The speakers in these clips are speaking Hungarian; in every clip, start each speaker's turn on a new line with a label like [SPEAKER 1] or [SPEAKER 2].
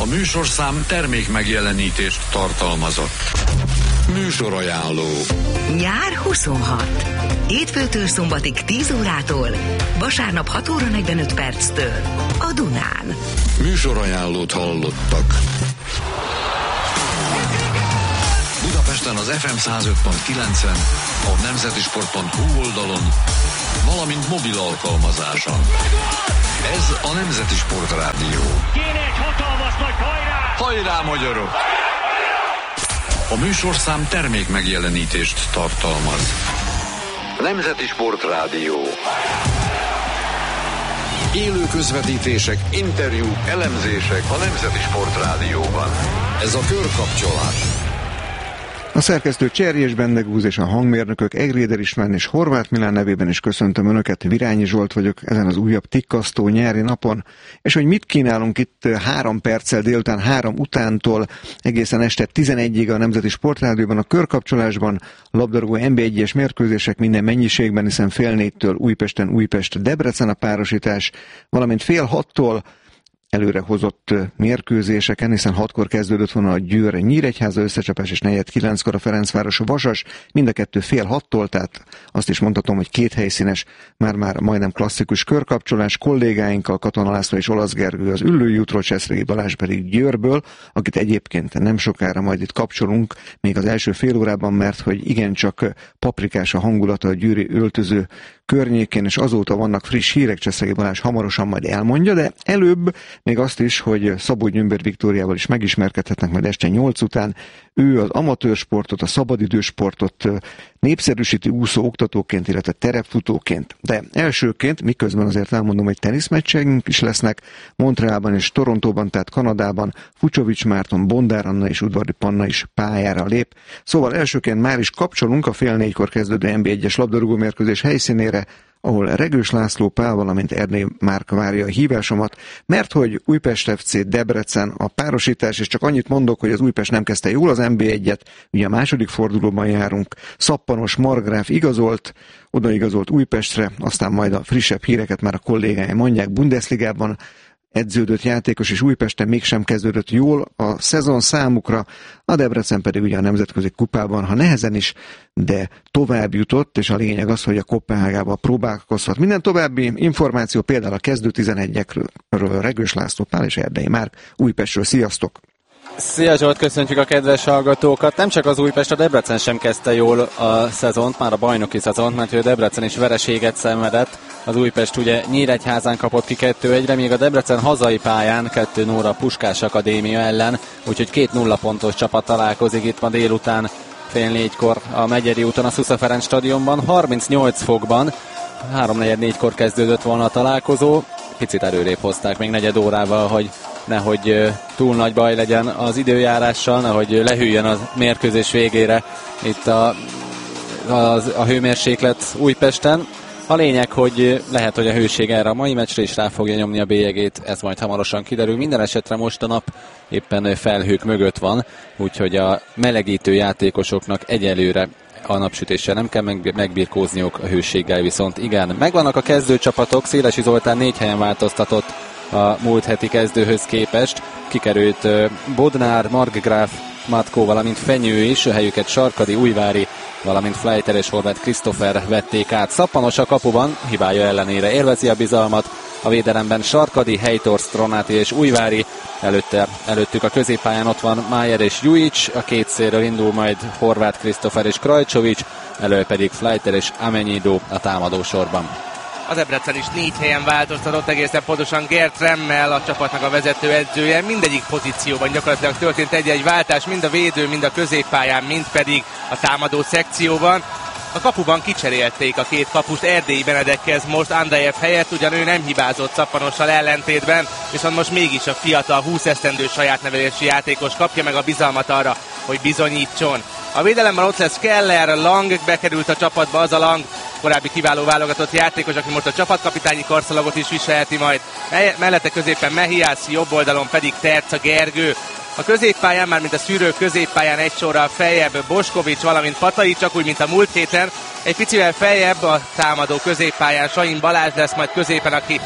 [SPEAKER 1] műsorszám termék megjelenítést tartalmazott. Műsorajánló.
[SPEAKER 2] Nyár 26. Hétfőtől szombatig 10 órától, vasárnap 6 óra 45 perctől a Dunán.
[SPEAKER 1] Műsorajánlót hallottak. Budapesten az FM 105.9-en, a nemzetisport.hu oldalon, valamint mobil alkalmazáson. Ez a Nemzeti Sport Rádió.
[SPEAKER 3] Kéne egy hatalmas nagy hajrá!
[SPEAKER 1] Hajrá, magyarok! A műsorszám termék megjelenítést tartalmaz. Nemzeti Sport Rádió. Élő közvetítések, interjúk, elemzések a Nemzeti Sport Rádióban. Ez a körkapcsolás.
[SPEAKER 4] A szerkesztő Cserjés Bendegúz és a hangmérnökök Egréder István és Horváth Milán nevében is köszöntöm Önöket. Virányi Zsolt vagyok ezen az újabb tikkasztó nyári napon. És hogy mit kínálunk itt 3 perccel délután 3 utántól egészen este 11-ig a Nemzeti Sportrádióban, a körkapcsolásban labdarúgó NB1-es mérkőzések minden mennyiségben, hiszen 5:30-től Újpesten Újpest-Debrecen a párosítás, valamint 5:30-tól előre hozott mérkőzéseken, hiszen 6-kor kezdődött volna a Győr-Nyíregyháza összecsapás, és 4:09-kor a Ferencváros-Vasas, mind a kettő 5:30-tól, tehát azt is mondhatom, hogy 2 helyszínes, már majdnem klasszikus körkapcsolás kollégáinkkal, Katona László és Olasz Gergő az Üllői útról, Cseszregi Balázs pedig Győrből, akit egyébként nem sokára majd itt kapcsolunk, még az első fél órában, mert hogy igencsak paprikás a hangulata a győri öltöző környékén, és azóta vannak friss hírek, Cseszregi Balázs hamarosan majd elmondja, de előbb még azt is, hogy Szabó Gyömbér Viktóriával is megismerkedhetnek majd este 8 után. Ő az amatőrsportot, a szabadidősportot népszerűsíti úszó oktatóként, illetve terepfutóként. De elsőként, miközben azért elmondom, hogy teniszmeccseink is lesznek Montrealban és Torontóban, tehát Kanadában, Fucsovics Márton, Bondár Anna és Udvari Panna is pályára lép. Szóval elsőként már is kapcsolunk a 3:30 kezdődő NB1-es labdarúgó mérkőzés helyszínére, ahol Regős László Pál, valamint Erdély Márk várja a hívásomat, mert hogy Újpest FC Debrecen a párosítás, és csak annyit mondok, hogy az Újpest nem kezdte jól az NB1-et, ugye a második fordulóban járunk, Szappanos Margráf odaigazolt Újpestre, aztán majd a frissebb híreket már a kollégáim mondják. Bundesligában edződött játékos, és Újpesten mégsem kezdődött jól a szezon számukra, a Debrecen pedig ugye a nemzetközi kupában, ha nehezen is, de tovább jutott, és a lényeg az, hogy a Koppenhágában próbálkozhat. Minden további információ például a kezdő 11-ekről Regős László Pál és Erdély Márk Újpestről. Sziasztok!
[SPEAKER 5] Szia Zsolt, köszöntjük a kedves hallgatókat. Nem csak az Újpest, a Debrecen sem kezdte jól a szezont, már a bajnoki szezont, mert a Debrecen is vereséget szenvedett. Az Újpest ugye Nyíregyházán kapott ki 2-1-re, míg a Debrecen hazai pályán 2-0 a Puskás Akadémia ellen, úgyhogy 2-0 pontos csapat találkozik itt ma délután 3:30 a Megyeri úton a Szusza Ferenc stadionban, 38 fokban, 3:44-kor kezdődött volna a találkozó, picit előrébb hozták még negyed órával, hogy nehogy túl nagy baj legyen az időjárással, nehogy lehűljön a mérkőzés végére itt a hőmérséklet Újpesten. A lényeg, hogy lehet, hogy a hőség erre a mai meccsre is rá fogja nyomni a bélyegét, ez majd hamarosan kiderül. Minden esetre most a nap éppen felhők mögött van, úgyhogy a melegítő játékosoknak egyelőre a napsütéssel nem kell megbirkózniuk, a hőséggel viszont igen. Megvannak a kezdőcsapatok, Szélesi Zoltán 4 helyen változtatott a múlt heti kezdőhöz képest. Kikerült Bodnár, Markgraf, Matkó, valamint Fenyő is, a helyüket Sarkadi, Újvári, valamint Fleiter és Horváth Krisztófer vették át. Szappanos a kapuban, hibája ellenére élvezi a bizalmat, a védelemben Sarkadi, Heitorst, Ronáti és Újvári, előttük a középpályán ott van Májer és Jujic, a két szélről indul majd Horváth Krisztófer és Krajcsovics, elő pedig Fleiter és Amenyido a támadósorban.
[SPEAKER 6] Az Debrecen is 4 helyen változtatott, egészen pontosan Gert Remmel, a csapatnak a vezető edzője. Mindegyik pozícióban gyakorlatilag történt egy-egy váltás, mind a védő, mind a középpályán, mind pedig a támadó szekcióban. A kapuban kicserélték a 2 kapust, Erdélyi Benedek kezd most Andrejev helyett, ugyan ő nem hibázott Szappanossal ellentétben, viszont most mégis a fiatal 20 esztendő saját nevelési játékos kapja meg a bizalmat arra, hogy bizonyítson. A védelemben ott lesz Keller, Lang bekerült a csapatba, az a Lang korábbi kiváló válogatott játékos, aki most a csapatkapitányi karszalagot is viselheti majd. Mellette középen Mehiász, jobb oldalon pedig Terca Gergő. A középpályán, már mint a szűrő középpályán egy sorral feljebb Boskovics, valamint Patai, csak úgy, mint a múlt héten. Egy picivel feljebb a támadó középpályán Sahin Balázs lesz majd középen, aki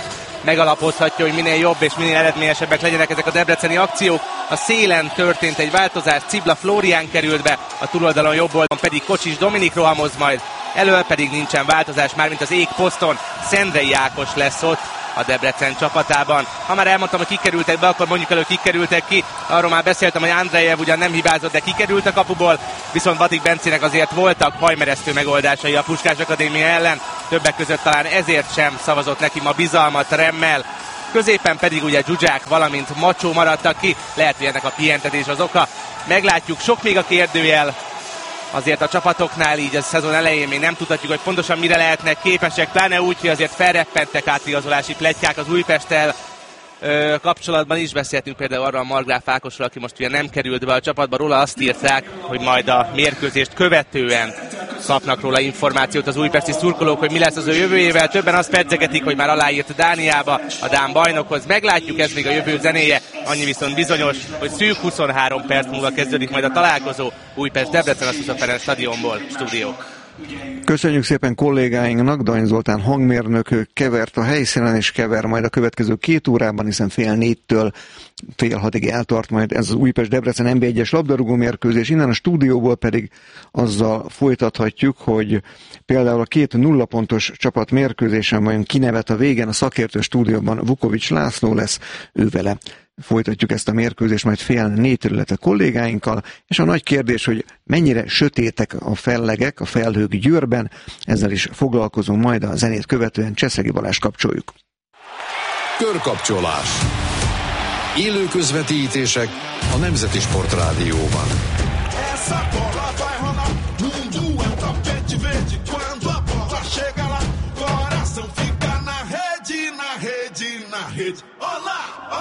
[SPEAKER 6] megalapozhatja, hogy minél jobb és minél eredményesebbek legyenek ezek a debreceni akciók. A szélen történt egy változás, Cibla Flórián került be, a túloldalon jobb oldalon pedig Kocsis Dominik rohamoz majd, elől pedig nincsen változás, mármint az égposzton Szendrei Ákos lesz ott a Debrecen csapatában. Ha már elmondtam, hogy kikerültek be, akkor mondjuk elő, kikerültek ki. Arról már beszéltem, hogy Andrejev ugyan nem hibázott, de kikerült a kapuból, viszont Batik Bencének azért voltak hajmeresztő megoldásai a Puskás Akadémia ellen, többek között talán ezért sem szavazott neki ma bizalmat Remmel. Középen pedig ugye Zsuzsák, valamint Macsó maradtak ki, lehet, hogy ennek a pihentetés az oka. Meglátjuk, sok még a kérdőjel. Azért a csapatoknál így a szezon elején még nem tudhatjuk, hogy pontosan mire lehetnek képesek, pláne úgy, hogy azért felreppentek átigazolási pletykák az Újpesttel kapcsolatban is. Beszéltünk például arra a Margráf Ákosról, aki most ugye nem került be a csapatba, róla azt írták, hogy majd a mérkőzést követően kapnak róla információt az újpesti szurkolók, hogy mi lesz az ő jövőjével. Többen azt pedzegetik, hogy már aláírt Dániába, a dán bajnokhoz. Meglátjuk, ez még a jövő zenéje. Annyi viszont bizonyos, hogy szűk 23 perc múlva kezdődik majd a találkozó. Újpest-Debrecen a Szusza Ferenc stadionból. Stúdió.
[SPEAKER 4] Köszönjük szépen kollégáinknak, Dany Zoltán hangmérnök kevert a helyszínen, és kever majd a következő 2 órában, hiszen 3:30-től 5:30-ig eltart majd ez az Újpest-Debrecen NB1-es labdarúgó mérkőzés. Innen a stúdióból pedig azzal folytathatjuk, hogy például a 2 0 pontos csapat mérkőzésen vajon kinevet a végén. A szakértő stúdióban Vukovics László lesz, ővele folytatjuk ezt a mérkőzést majd 3:30-től, illetve kollégáinkkal, és a nagy kérdés, hogy mennyire sötétek a fellegek, a felhők Győrben, ezzel is foglalkozunk majd a zenét követően. Cseszegi Balázs kapcsoljuk.
[SPEAKER 1] Körkapcsolás. Élő közvetítések a Nemzeti Sportrádióban.